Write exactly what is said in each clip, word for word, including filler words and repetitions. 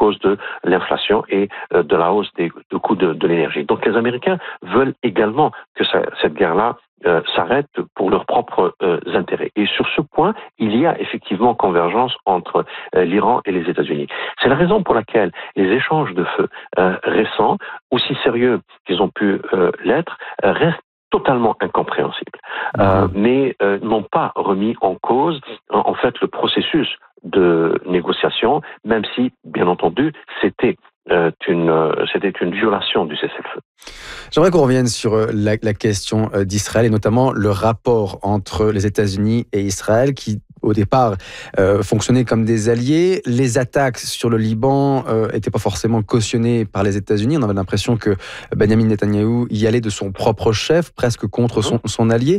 cause de l'inflation et euh, de la hausse des de coûts de, de l'énergie. Donc les Américains veulent également que ça, cette guerre-là euh, s'arrête pour leurs propres euh, intérêts. Et sur ce point, il y a effectivement convergence entre euh, l'Iran et les États-Unis. C'est la raison pour laquelle les échanges de feu euh, récents, aussi sérieux qu'ils ont pu euh, l'être, euh, restent totalement incompréhensibles, mmh. euh, mais euh, n'ont pas remis en cause en, en fait le processus de négociation, même si, bien entendu, c'était euh, une euh, c'était une violation du cessez-le-feu. J'aimerais qu'on revienne sur la, la question d'Israël et notamment le rapport entre les États-Unis et Israël qui au départ, euh, fonctionnaient comme des alliés. Les attaques sur le Liban n'étaient euh, pas forcément cautionnées par les États-Unis. On avait l'impression que Benjamin Netanyahou y allait de son propre chef, presque contre son, son allié.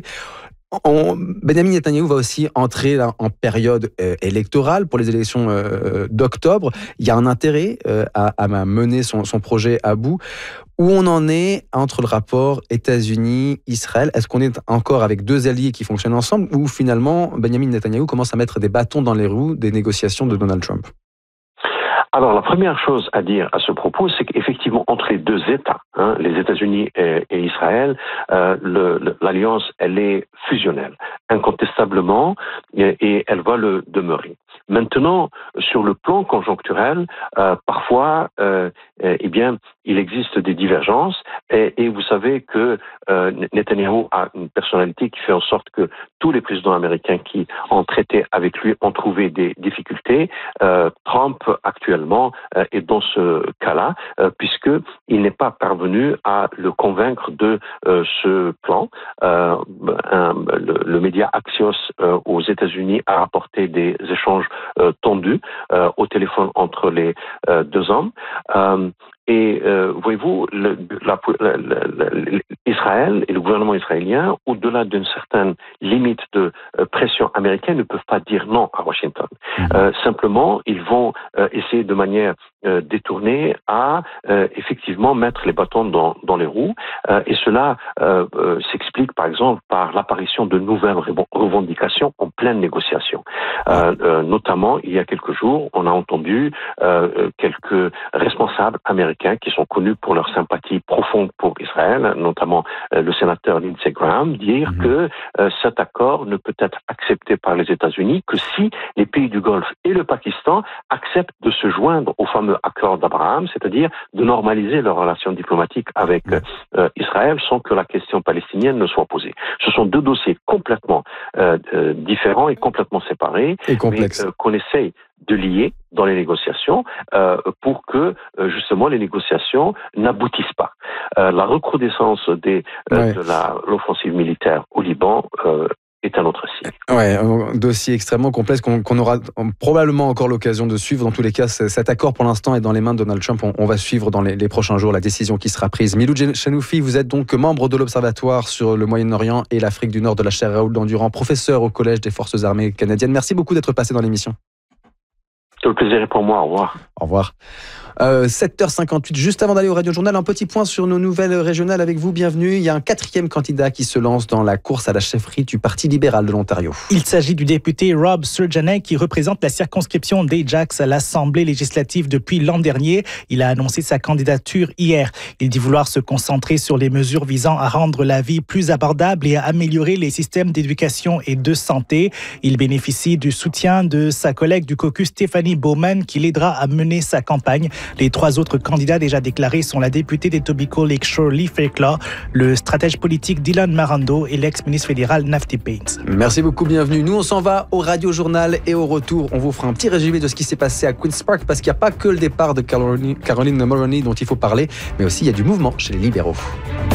On, Benjamin Netanyahou va aussi entrer là, en période euh, électorale pour les élections euh, d'octobre. Il y a un intérêt euh, à, à mener son, son projet à bout. Où on en est entre le rapport États-Unis-Israël? Est-ce qu'on est encore avec deux alliés qui fonctionnent ensemble ou finalement Benjamin Netanyahou commence à mettre des bâtons dans les roues des négociations de Donald Trump? Alors, la première chose à dire à ce propos, c'est qu'effectivement, entre les deux États, hein, les États-Unis et, et Israël, euh, le, le, l'alliance, elle est fusionnelle, incontestablement, et, et elle va le demeurer. Maintenant, sur le plan conjoncturel, euh, parfois, euh, eh bien, il existe des divergences, et, et vous savez que euh, Netanyahou a une personnalité qui fait en sorte que tous les présidents américains qui ont traité avec lui ont trouvé des difficultés. Euh, Trump, actuellement, euh, est dans ce cas-là, euh, puisqu'il n'est pas parvenu à le convaincre de euh, ce plan. Euh, un, le, le média Axios euh, aux États-Unis a rapporté des échanges euh, tendus euh, au téléphone entre les euh, deux hommes. Euh, Et euh, voyez-vous, le, la, la, la, la, Israël et le gouvernement israélien, au-delà d'une certaine limite de euh, pression américaine, ne peuvent pas dire non à Washington. Mmh. Euh, simplement, ils vont euh, essayer de manière euh, détournée à euh, effectivement mettre les bâtons dans, dans les roues. Euh, et cela euh, euh, s'explique par exemple par l'apparition de nouvelles revendications en pleine négociation. Euh, euh, notamment, il y a quelques jours, on a entendu euh, quelques responsables américains qui sont connus pour leur sympathie profonde pour Israël, notamment euh, le sénateur Lindsey Graham, dire mmh. que euh, cet accord ne peut être accepté par les États-Unis que si les pays du Golfe et le Pakistan acceptent de se joindre au fameux accord d'Abraham, c'est-à-dire de normaliser leurs relations diplomatiques avec euh, Israël sans que la question palestinienne ne soit posée. Ce sont deux dossiers complètement euh, euh, différents et complètement séparés, et complexes. mais euh, qu'on essaye de lier dans les négociations euh, pour que euh, justement les négociations n'aboutissent pas. Euh, la recrudescence des, euh, ouais. de la, l'offensive militaire au Liban euh, est un autre signe. Ouais, un dossier extrêmement complexe qu'on, qu'on aura probablement encore l'occasion de suivre. Dans tous les cas, cet accord pour l'instant est dans les mains de Donald Trump. On, on va suivre dans les, les prochains jours la décision qui sera prise. Miloud Chenoufi, vous êtes donc membre de l'Observatoire sur le Moyen-Orient et l'Afrique du Nord de la chaire Raoul Dandurand, professeur au Collège des Forces armées canadiennes. Merci beaucoup d'être passé dans l'émission. Tout le plaisir est pour moi. Au revoir. Au revoir. Euh, sept heures cinquante-huit, juste avant d'aller au Radio Journal, un petit point sur nos nouvelles régionales avec vous. Bienvenue. Il y a un quatrième candidat qui se lance dans la course à la chefferie du Parti libéral de l'Ontario. Il s'agit du député Rob Surjanek qui représente la circonscription d'Ajax à l'Assemblée législative depuis l'an dernier. Il a annoncé sa candidature hier. Il dit vouloir se concentrer sur les mesures visant à rendre la vie plus abordable et à améliorer les systèmes d'éducation et de santé. Il bénéficie du soutien de sa collègue du caucus Stephanie Bowman qui l'aidera à mener sa campagne. Les trois autres candidats déjà déclarés sont la députée d'Etobicoke Lakeshore Lee Fairclough, le stratège politique Dylan Marando et l'ex-ministre fédéral Nafty Paynes. Merci beaucoup, bienvenue. Nous, on s'en va au Radio Journal et au retour, on vous fera un petit résumé de ce qui s'est passé à Queen's Park parce qu'il n'y a pas que le départ de Caroline, Caroline Mulroney dont il faut parler, mais aussi il y a du mouvement chez les libéraux.